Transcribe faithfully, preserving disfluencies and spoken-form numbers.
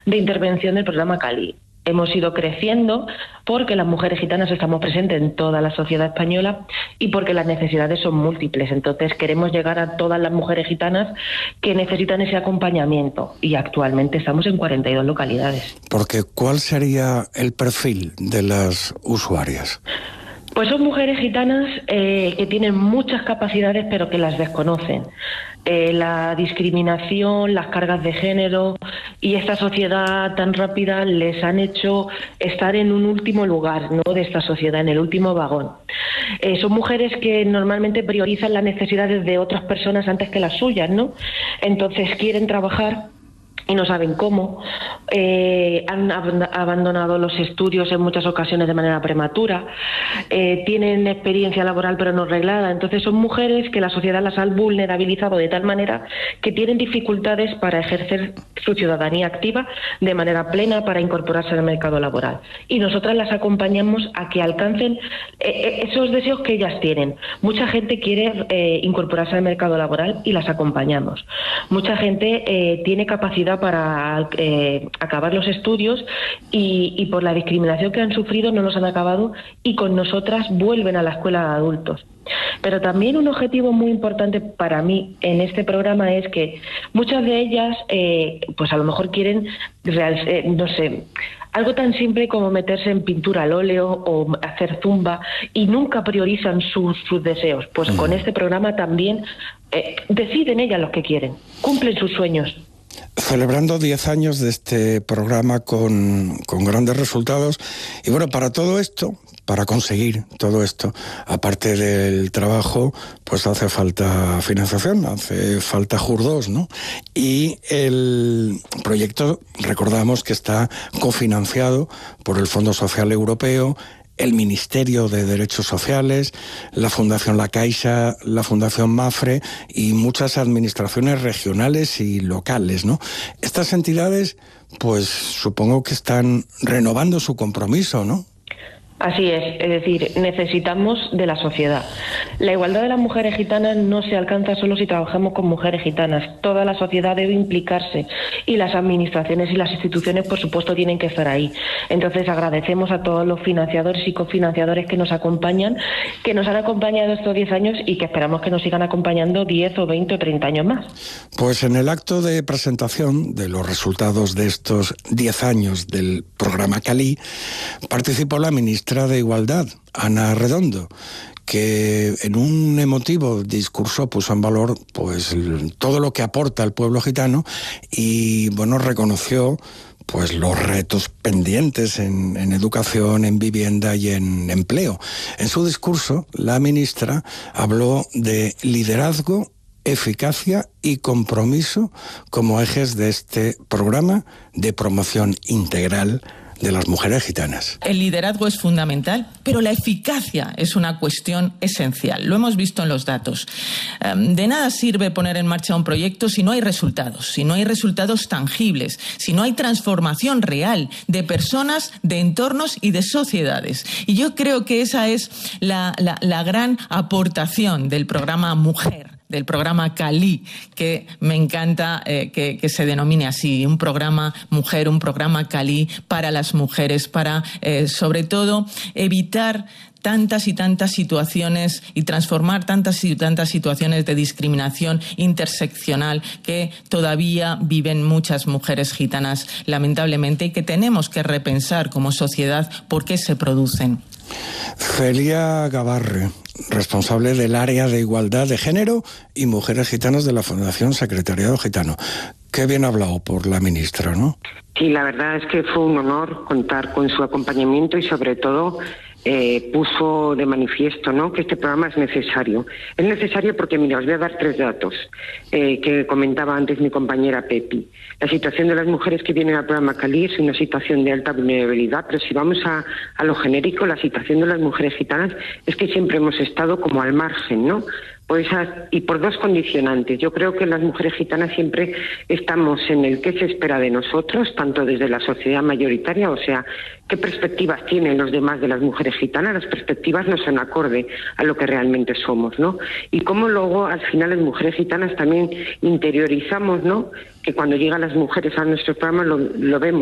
de intervención del programa Cali. Hemos ido creciendo porque las mujeres gitanas estamos presentes en toda la sociedad española y porque las necesidades son múltiples. Entonces queremos llegar a todas las mujeres gitanas que necesitan ese acompañamiento y actualmente estamos en cuarenta y dos localidades. Porque ¿cuál sería el perfil de las usuarias? Pues son mujeres gitanas eh, que tienen muchas capacidades pero que las desconocen. Eh, la discriminación, las cargas de género y esta sociedad tan rápida les han hecho estar en un último lugar, ¿no?, de esta sociedad, en el último vagón. Eh, son mujeres que normalmente priorizan las necesidades de otras personas antes que las suyas, ¿no? Entonces quieren trabajar y no saben cómo, eh, han ab- abandonado los estudios en muchas ocasiones de manera prematura, eh, tienen experiencia laboral pero no reglada. Entonces son mujeres que la sociedad las ha vulnerabilizado de tal manera que tienen dificultades para ejercer su ciudadanía activa de manera plena, para incorporarse al mercado laboral. Y nosotras las acompañamos a que alcancen eh, esos deseos que ellas tienen. Mucha gente quiere eh, incorporarse al mercado laboral y las acompañamos. Mucha gente eh, tiene capacidad para eh, acabar los estudios y, y por la discriminación que han sufrido no los han acabado y con nosotras vuelven a la escuela de adultos. Pero también un objetivo muy importante para mí en este programa es que muchas de ellas eh, pues a lo mejor quieren real, eh, no sé, algo tan simple como meterse en pintura al óleo o hacer zumba y nunca priorizan sus, sus deseos. Pues uh-huh. Con este programa también eh, deciden ellas lo que quieren, cumplen sus sueños. Celebrando diez años de este programa con, con grandes resultados. Y bueno, para todo esto, para conseguir todo esto, aparte del trabajo, pues hace falta financiación, hace falta J U R dos, ¿no? Y el proyecto, recordamos que está cofinanciado por el Fondo Social Europeo, el Ministerio de Derechos Sociales, la Fundación La Caixa, la Fundación Mafre y muchas administraciones regionales y locales, ¿no? Estas entidades, pues supongo que están renovando su compromiso, ¿no? Así es, es decir, necesitamos de la sociedad. La igualdad de las mujeres gitanas no se alcanza solo si trabajamos con mujeres gitanas. Toda la sociedad debe implicarse y las administraciones y las instituciones, por supuesto, tienen que estar ahí. Entonces agradecemos a todos los financiadores y cofinanciadores que nos acompañan, que nos han acompañado estos diez años y que esperamos que nos sigan acompañando diez o veinte o treinta años más. Pues en el acto de presentación de los resultados de estos diez años del programa Cali participó la ministra de Igualdad, Ana Redondo, que en un emotivo discurso puso en valor pues el, todo lo que aporta el pueblo gitano y bueno, reconoció pues los retos pendientes en, en educación, en vivienda y en empleo. En su discurso, la ministra habló de liderazgo, eficacia y compromiso como ejes de este programa de promoción integral de las mujeres gitanas. El liderazgo es fundamental, pero la eficacia es una cuestión esencial. Lo hemos visto en los datos. De nada sirve poner en marcha un proyecto si no hay resultados, si no hay resultados tangibles, si no hay transformación real de personas, de entornos y de sociedades. Y yo creo que esa es la, la, la gran aportación del programa Mujer, del programa Cali, que me encanta eh, que, que se denomine así, un programa Mujer, un programa Cali para las mujeres, para eh, sobre todo evitar tantas y tantas situaciones y transformar tantas y tantas situaciones de discriminación interseccional que todavía viven muchas mujeres gitanas, lamentablemente, y que tenemos que repensar como sociedad por qué se producen. Celia Gabarre, responsable del área de igualdad de género y mujeres gitanas de la Fundación Secretariado Gitano. Qué bien hablado por la ministra, ¿no? Sí, la verdad es que fue un honor contar con su acompañamiento y sobre todo eh, puso de manifiesto, ¿no?, que este programa es necesario. Es necesario porque, mira, os voy a dar tres datos eh, que comentaba antes mi compañera Pepi. La situación de las mujeres que vienen al programa Cali es una situación de alta vulnerabilidad, pero si vamos a, a lo genérico, la situación de las mujeres gitanas es que siempre hemos estado como al margen, ¿no?, por esas, y por dos condicionantes. Yo creo que las mujeres gitanas siempre estamos en el qué se espera de nosotros, tanto desde la sociedad mayoritaria, o sea, qué perspectivas tienen los demás de las mujeres gitanas. Las perspectivas no son acorde a lo que realmente somos, ¿no? Y cómo luego, al final, las mujeres gitanas también interiorizamos, ¿no?, que cuando llegan las mujeres a nuestro programa lo, lo vemos.